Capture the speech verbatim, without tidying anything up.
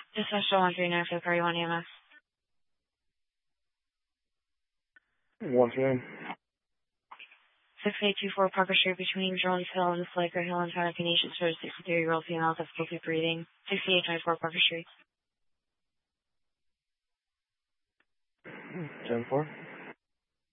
This is Show one three nine for the party one E M S. One three nine. six eight two four Parker Street between Jones Hill and Slaker Hill in Town Nation for a sixty-three-year-old female with difficulty breathing. sixty-eight twenty-four Parker Street. ten four.